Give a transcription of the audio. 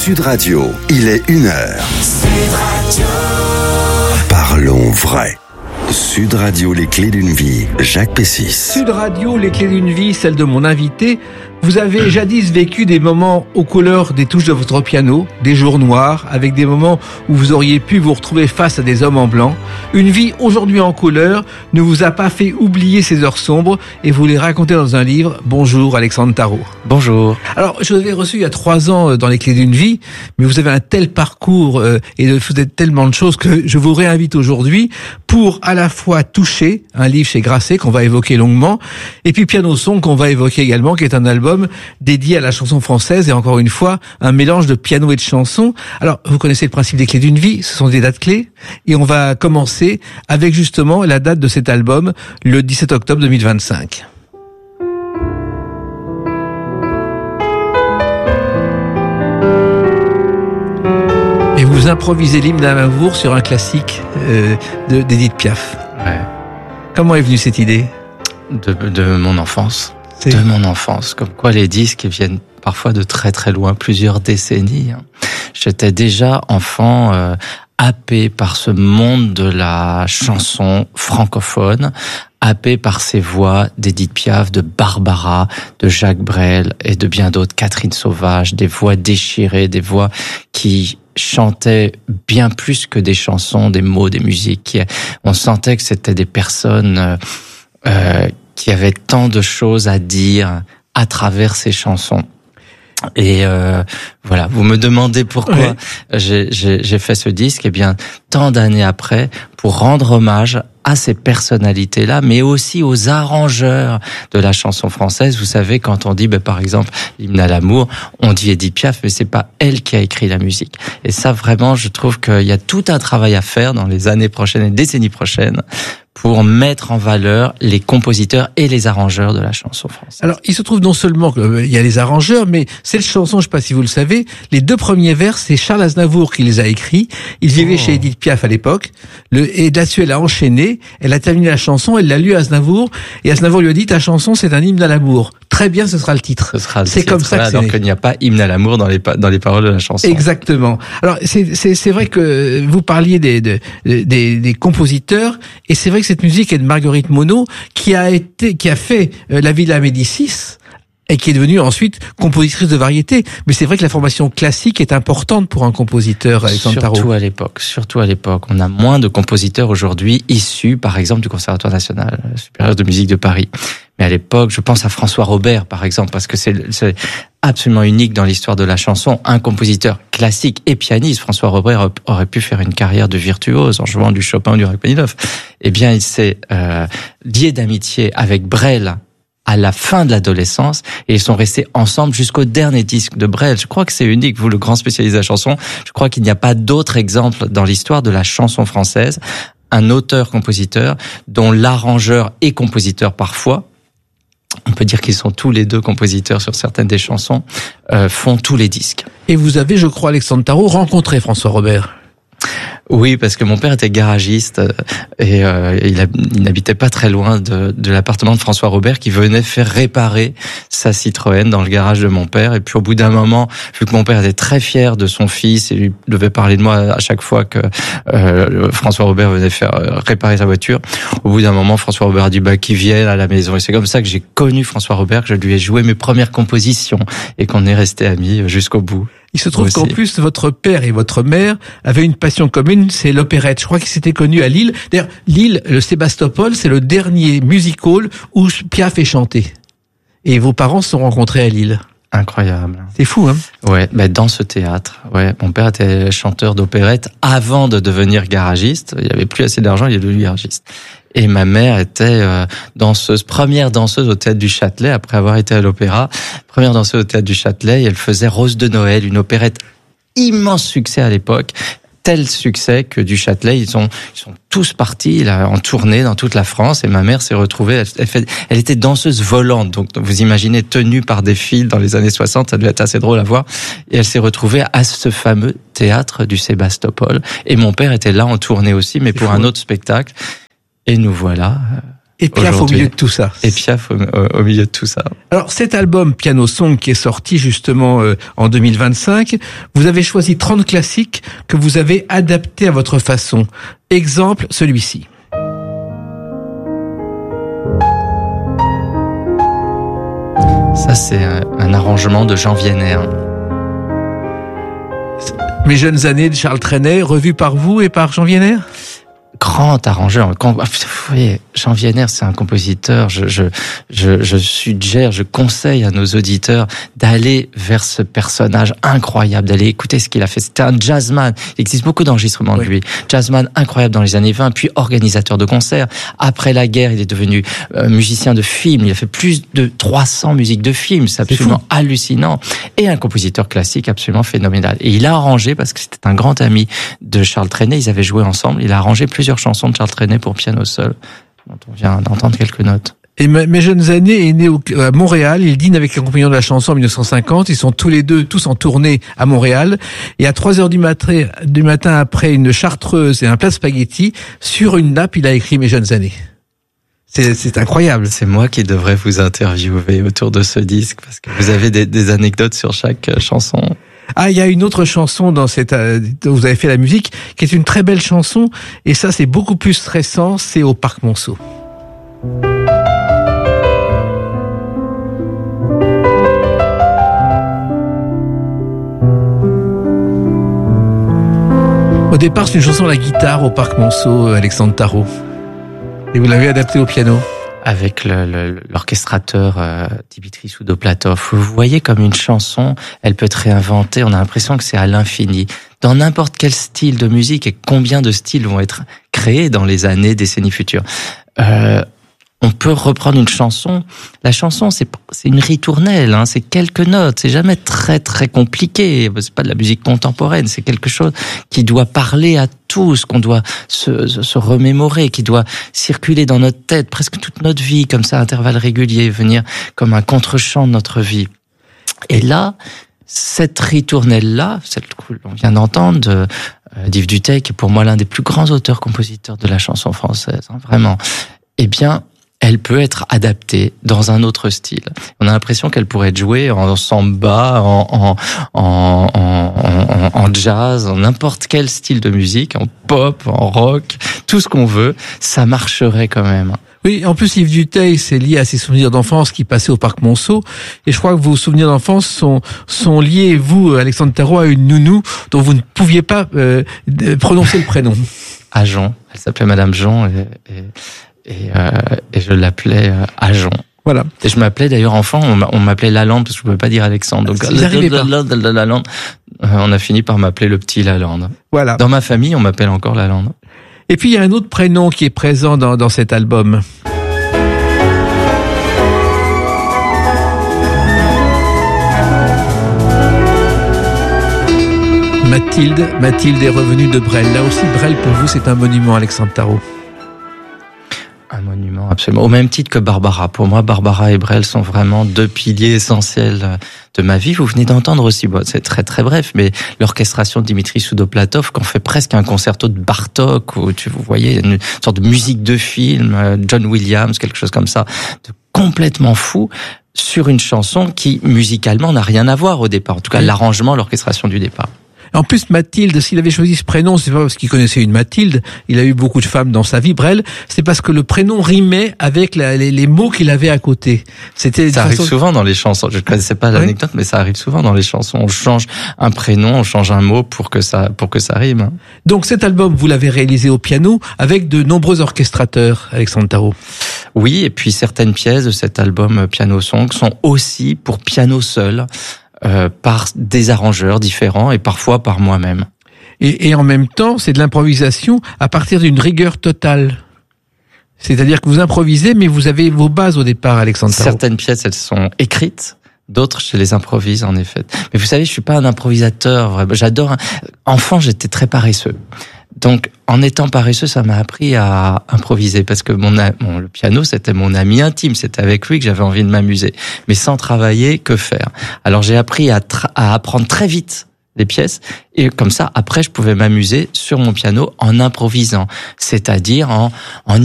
Sud Radio, il est 1h. Sud Radio. Parlons vrai. Sud Radio, les clés d'une vie, Jacques Pessis. Sud Radio, les clés d'une vie, celle de mon invité. Vous avez jadis vécu des moments aux couleurs des touches de votre piano, des jours noirs, avec des moments où vous auriez pu vous retrouver face à des hommes en blanc. Une vie aujourd'hui en couleur ne vous a pas fait oublier ces heures sombres et vous les racontez dans un livre. Bonjour Alexandre Tarot. Bonjour. Alors, je vous avais reçu il y a 3 ans dans les clés d'une vie, mais vous avez un tel parcours et vous êtes tellement de choses que je vous réinvite aujourd'hui pour à la fois toucher un livre chez Grasset qu'on va évoquer longuement et puis Piano Son qu'on va évoquer également, qui est un album dédié à la chanson française et encore une fois un mélange de piano et de chanson. Alors vous connaissez le principe des clés d'une vie, ce sont des dates clés et on va commencer avec justement la date de cet album, le 17 octobre 2025. Et vous improvisez l'hymne d'Amour sur un classique d'Edith Piaf. Ouais. Comment est venue cette idée ? De mon enfance. De mon enfance. Comme quoi les disques viennent parfois de très très loin, plusieurs décennies. J'étais déjà enfant happé par ce monde de la chanson francophone, happé par ces voix d'Edith Piaf, de Barbara, de Jacques Brel et de bien d'autres, Catherine Sauvage, des voix déchirées, des voix qui chantaient bien plus que des chansons, des mots, des musiques. On sentait que c'était des personnes qui avaient tant de choses à dire à travers ces chansons. Et voilà, vous me demandez pourquoi j'ai fait ce disque. Eh bien, tant d'années après, pour rendre hommage à ces personnalités-là, mais aussi aux arrangeurs de la chanson française. Vous savez, quand on dit, par exemple, l'hymne à l'amour, on dit Edith Piaf, mais c'est pas elle qui a écrit la musique. Et ça, vraiment, je trouve qu'il y a tout un travail à faire dans les années prochaines et décennies prochaines pour mettre en valeur les compositeurs et les arrangeurs de la chanson française. Alors, il se trouve non seulement qu'il y a les arrangeurs, mais cette chanson, je ne sais pas si vous le savez, les 2 premiers vers, c'est Charles Aznavour qui les a écrits. Il vivait chez Edith Piaf à l'époque, et là-dessus, elle a enchaîné, elle a terminé la chanson, elle l'a lu à Aznavour, et Aznavour lui a dit, ta chanson, c'est un hymne à l'amour. Très bien, ce sera le titre. Ce sera le c'est titre, comme ça que c'est. Alors qu'il n'y a pas hymne à l'amour dans les paroles de la chanson. Exactement. Alors, c'est vrai que vous parliez des compositeurs, et c'est vrai que cette musique est de Marguerite Monod, qui a fait La Villa Médicis, et qui est devenue ensuite compositrice de variété. Mais c'est vrai que la formation classique est importante pour un compositeur, Alexandre Tarot. Surtout à l'époque. On a moins de compositeurs aujourd'hui issus, par exemple, du Conservatoire national supérieur de musique de Paris. Mais à l'époque, je pense à François Robert, par exemple, parce que c'est absolument unique dans l'histoire de la chanson. Un compositeur classique et pianiste, François Robert aurait pu faire une carrière de virtuose en jouant du Chopin ou du Rachmaninoff. Eh bien, il s'est lié d'amitié avec Brel à la fin de l'adolescence, et ils sont restés ensemble jusqu'au dernier disque de Brel. Je crois que c'est unique, vous le grand spécialiste de la chanson, je crois qu'il n'y a pas d'autre exemple dans l'histoire de la chanson française, un auteur-compositeur dont l'arrangeur est compositeur parfois, on peut dire qu'ils sont tous les 2 compositeurs sur certaines des chansons, font tous les disques. Et vous avez, je crois, Alexandre Tarot, rencontré François Robert. Oui, parce que mon père était garagiste et il n'habitait pas très loin de l'appartement de François Robert, qui venait faire réparer sa Citroën dans le garage de mon père. Et puis au bout d'un moment, vu que mon père était très fier de son fils et lui devait parler de moi à chaque fois que François Robert venait faire réparer sa voiture, au bout d'un moment, François Robert a dit qu'il vienne à la maison. Et c'est comme ça que j'ai connu François Robert, que je lui ai joué mes premières compositions et qu'on est resté amis jusqu'au bout. Il se trouve qu'en plus, votre père et votre mère avaient une passion commune, c'est l'opérette. Je crois qu'ils s'étaient connus à Lille. D'ailleurs, Lille, le Sébastopol, c'est le dernier music hall où Piaf est chanté. Et vos parents se sont rencontrés à Lille. Incroyable. C'est fou, hein? Ouais, dans ce théâtre. Ouais, mon père était chanteur d'opérette avant de devenir garagiste. Il y avait plus assez d'argent, il est devenu garagiste. Et ma mère était première danseuse au Théâtre du Châtelet, après avoir été à l'opéra. Première danseuse au Théâtre du Châtelet, et elle faisait Rose de Noël, une opérette immense succès à l'époque. Tel succès que du Châtelet, ils sont tous partis là, en tournée dans toute la France, et ma mère s'est retrouvée, elle était danseuse volante, donc vous imaginez, tenue par des fils dans les années 60, ça devait être assez drôle à voir, et elle s'est retrouvée à ce fameux théâtre du Sébastopol, et mon père était là en tournée aussi, mais pour un autre spectacle, et nous voilà. Et Piaf au milieu de tout ça. Et Piaf au milieu de tout ça. Alors cet album Piano Song qui est sorti justement en 2025, vous avez choisi 30 classiques que vous avez adaptés à votre façon. Exemple, celui-ci. Ça, c'est un arrangement de Jean Vienner. Mes jeunes années de Charles Trenet, revues par vous et par Jean Vienner? Grand arrangeur. Vous voyez, Jean Vienner, c'est un compositeur. Je suggère, je conseille à nos auditeurs d'aller vers ce personnage incroyable, d'aller écouter ce qu'il a fait. C'était un jazzman. Il existe beaucoup d'enregistrements de lui. Jazzman incroyable dans les années 20, puis organisateur de concerts. Après la guerre, il est devenu musicien de film. Il a fait plus de 300 musiques de films. C'est absolument hallucinant. Et un compositeur classique absolument phénoménal. Et il a arrangé, parce que c'était un grand ami de Charles Trenet, ils avaient joué ensemble, il a arrangé plusieurs chansons de Charles Trenet pour piano seul, dont on vient d'entendre quelques notes. Et Mes jeunes années est né à Montréal. Il dîne avec les compagnons de la chanson en 1950. Ils sont tous en tournée à Montréal. Et à 3h du matin, après une chartreuse et un plat de spaghettis, sur une nappe, il a écrit Mes jeunes années. C'est incroyable. C'est moi qui devrais vous interviewer autour de ce disque, parce que vous avez des anecdotes sur chaque chanson. Ah, il y a une autre chanson dont vous avez fait la musique, qui est une très belle chanson, et ça c'est beaucoup plus stressant, c'est au Parc Monceau. Au départ, c'est une chanson à la guitare au Parc Monceau, Alexandre Tarot. Et vous l'avez adaptée au piano. Avec l'orchestrateur Dimitri Soudoplatov. Vous voyez comme une chanson, elle peut être réinventée, on a l'impression que c'est à l'infini. Dans n'importe quel style de musique, et combien de styles vont être créés dans les années, décennies futures. On peut reprendre une chanson. La chanson, c'est une ritournelle, hein, c'est quelques notes, c'est jamais très très compliqué. C'est pas de la musique contemporaine, c'est quelque chose qui doit parler à tous, qu'on doit se remémorer, qui doit circuler dans notre tête presque toute notre vie, comme ça, à intervalles réguliers, venir comme un contre-champ de notre vie. Et là, cette ritournelle-là, celle qu'on vient d'entendre, d'Yves Duteil, qui est pour moi l'un des plus grands auteurs-compositeurs de la chanson française, hein, vraiment, eh bien, elle peut être adaptée dans un autre style. On a l'impression qu'elle pourrait être jouée en samba, en jazz, en n'importe quel style de musique, en pop, en rock, tout ce qu'on veut, ça marcherait quand même. Oui, en plus Yves Duteil, c'est lié à ses souvenirs d'enfance qui passaient au Parc Monceau, et je crois que vos souvenirs d'enfance sont liés, vous, Alexandre Tarot, à une nounou dont vous ne pouviez pas prononcer le prénom. Ajon, elle s'appelait Madame Jon, et je l'appelais Ajon. Voilà. Et je m'appelais d'ailleurs enfant, on m'appelait Lalande parce que je pouvais pas dire Alexandre. Donc Lalande, on a fini par m'appeler le petit Lalande. Voilà. Dans ma famille, on m'appelle encore Lalande. Et puis il y a un autre prénom qui est présent dans cet album. Mathilde est revenue de Brel. Là aussi, Brel pour vous, c'est un monument, Alexandre Tarot. Un monument, absolument. Au même titre que Barbara. Pour moi, Barbara et Brel sont vraiment deux piliers essentiels de ma vie. Vous venez d'entendre aussi, bon, c'est très très bref, mais l'orchestration de Dimitri Soudoplatov, qu'on fait presque un concerto de Bartók, où vous voyez une sorte de musique de film, John Williams, quelque chose comme ça, de complètement fou, sur une chanson qui, musicalement, n'a rien à voir au départ. En tout cas, l'arrangement, l'orchestration du départ. En plus, Mathilde, s'il avait choisi ce prénom, c'est pas parce qu'il connaissait une Mathilde, il a eu beaucoup de femmes dans sa vie, Brel, c'est parce que le prénom rimait avec les mots qu'il avait à côté. Ça arrive souvent dans les chansons, je ne connaissais pas l'anecdote, mais ça arrive souvent dans les chansons. On change un prénom, on change un mot pour que ça rime. Donc cet album, vous l'avez réalisé au piano avec de nombreux orchestrateurs, Alexandre Tarot. Oui, et puis certaines pièces de cet album Piano Song sont aussi pour piano seul, par des arrangeurs différents et parfois par moi-même. Et en même temps, c'est de l'improvisation à partir d'une rigueur totale. C'est-à-dire que vous improvisez, mais vous avez vos bases au départ, Alexandre Tarot. Certaines pièces, elles sont écrites. D'autres, je les improvise, en effet. Mais vous savez, je suis pas un improvisateur. J'adore. Enfant, j'étais très paresseux. Donc, en étant paresseux, ça m'a appris à improviser parce que le piano, c'était mon ami intime. C'était avec lui que j'avais envie de m'amuser. Mais sans travailler, que faire? Alors, j'ai appris à apprendre très vite les pièces et comme ça, après, je pouvais m'amuser sur mon piano en improvisant. C'est-à-dire en